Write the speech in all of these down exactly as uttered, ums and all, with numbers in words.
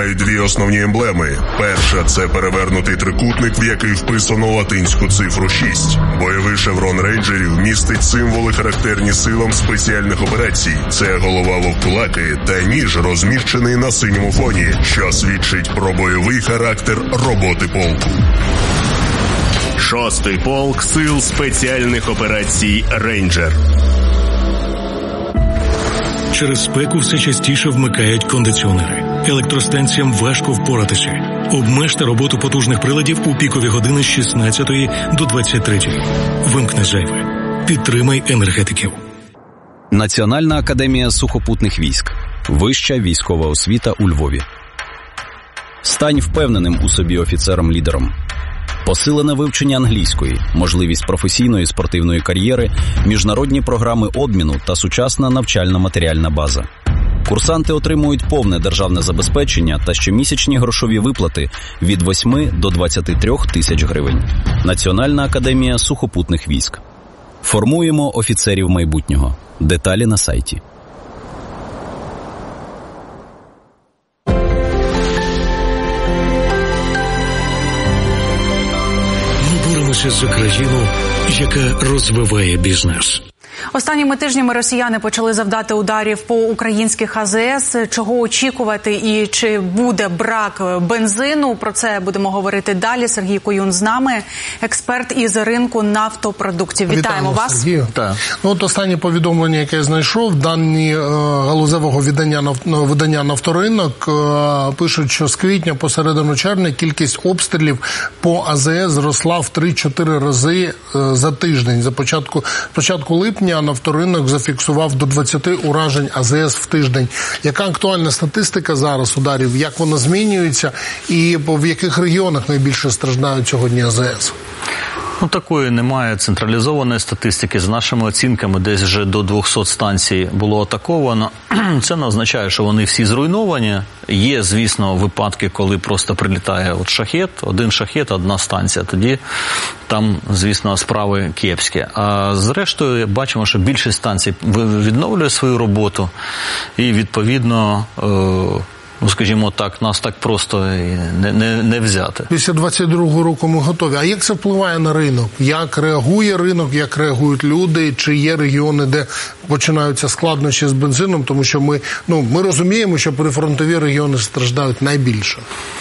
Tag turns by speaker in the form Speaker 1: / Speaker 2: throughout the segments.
Speaker 1: мають дві основні емблеми. Перша – це перевернутий трикутник, в який вписано латинську цифру шість. Бойовий шеврон рейнджерів містить символи, характерні силам спеціальних операцій. Це голова вовкулаки та ніж, розміщений на синьому фоні, що свідчить про бойовий характер роботи полку.
Speaker 2: Шостий полк сил спеціальних операцій «Рейнджер».
Speaker 3: Через спеку все частіше вмикають кондиціонери. Електростанціям важко впоратися. Обмежте роботу потужних приладів у пікові години з шістнадцятої до двадцять третьої. Вимкни зайве. Підтримай енергетиків.
Speaker 4: Національна академія сухопутних військ. Вища військова освіта у Львові. Стань впевненим у собі офіцером-лідером. Посилене вивчення англійської, можливість професійної спортивної кар'єри, міжнародні програми обміну та сучасна навчально-матеріальна база. Курсанти отримують повне державне забезпечення та щомісячні грошові виплати від восьми до двадцяти трьох тисяч гривень. Національна академія сухопутних військ. Формуємо офіцерів майбутнього. Деталі на сайті.
Speaker 3: За країну, яка розвиває бізнес.
Speaker 5: Останніми тижнями росіяни почали завдати ударів по українських А З С. Чого очікувати і чи буде брак бензину? Про це будемо говорити далі. Сергій Коюн з нами, експерт із ринку нафтопродуктів. Вітаємо, Вітаємо вас.
Speaker 6: Сергію. Так. Ну, от останнє повідомлення, яке я знайшов, дані е, галузевого видання, видання «Нафторинок» е, пишуть, що з квітня по середину червня кількість обстрілів по А З С зросла в три-чотири рази е, за тиждень. За початку, початку липня «Нафторинок» зафіксував до двадцяти уражень А З С в тиждень. Яка актуальна статистика зараз ударів? Як вона змінюється? І в яких регіонах найбільше страждають сьогодні А З С?
Speaker 7: Ну, такої немає централізованої статистики. За нашими оцінками, десь вже до двохсот станцій було атаковано. Це не означає, що вони всі зруйновані. Є, звісно, випадки, коли просто прилітає от шахет, один шахет, одна станція. Тоді там, звісно, справи кепські. А зрештою, бачимо, що більшість станцій відновлює свою роботу і, відповідно, ну, скажімо так, нас так просто не, не, не взяти.
Speaker 6: Після двадцять другого року ми готові. А як це впливає на ринок? Як реагує ринок, як реагують люди? Чи є регіони, де починаються складнощі з бензином? Тому що ми, ну, ми розуміємо, що прифронтові регіони страждають найбільше.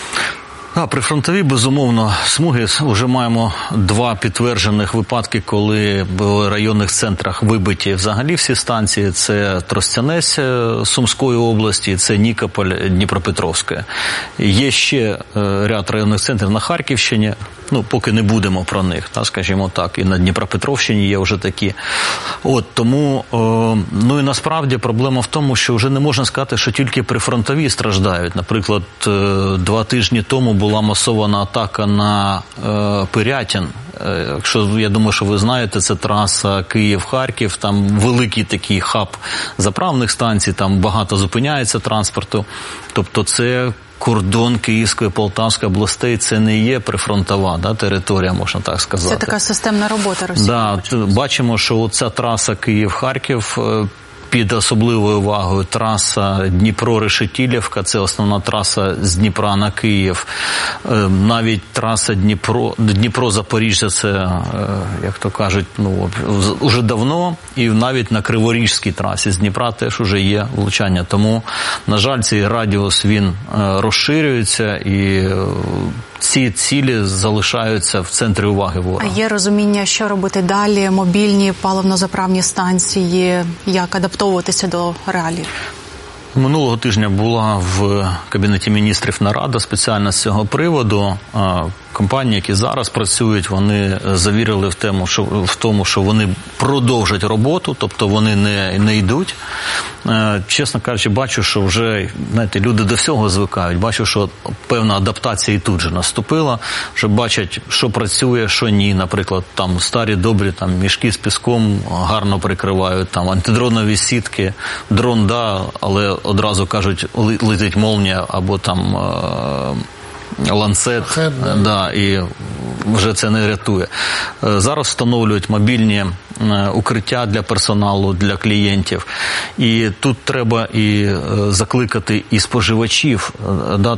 Speaker 7: А, прифронтові, безумовно, смуги. Вже маємо два підтверджених випадки, коли в районних центрах вибиті взагалі всі станції. Це Тростянець Сумської області, це Нікополь Дніпропетровська. Є ще ряд районних центрів на Харківщині. Ну, поки не будемо про них, та, скажімо так, і на Дніпропетровщині є вже такі. От, тому, е, ну і насправді проблема в тому, що вже не можна сказати, що тільки прифронтові страждають. Наприклад, е, два тижні тому була масована атака на е, Пирятин. Е, якщо, я думаю, що ви знаєте, це траса Київ-Харків, там великий такий хаб заправних станцій, там багато зупиняється транспорту. Тобто це кордон Київської, Полтавської областей, це не є прифронтова, да, територія, можна так сказати.
Speaker 5: Це така системна робота Росії.
Speaker 7: Да, бачимо, що оця траса Київ-Харків під особливою увагою. Траса Дніпро-Решетилівка, це основна траса з Дніпра на Київ. Навіть траса Дніпро, Дніпро-Запоріжжя, це, як то кажуть, ну, уже давно. І навіть на Криворіжській трасі з Дніпра теж уже є влучання. Тому, на жаль, цей радіус, він розширюється і ці цілі залишаються в центрі уваги ворога.
Speaker 5: А є розуміння, що робити далі? Мобільні паливно-заправні станції, як адаптовуватися до реалій?
Speaker 7: Минулого тижня була в Кабінеті міністрів нарада спеціально з цього приводу. Компанії, які зараз працюють, вони завірили в тому, що, в тому, що вони продовжать роботу, тобто вони не, не йдуть. Чесно кажучи, бачу, що вже, знаєте, люди до всього звикають. Бачу, що певна адаптація і тут же наступила. Вже бачать, що працює, що ні. Наприклад, там старі добрі там мішки з піском гарно прикривають, там антидронові сітки, дрон, да, але одразу кажуть, летить молнія або там ланцет, да, і вже це не рятує. Зараз встановлюють мобільні укриття для персоналу, для клієнтів. І тут треба і закликати і споживачів, да,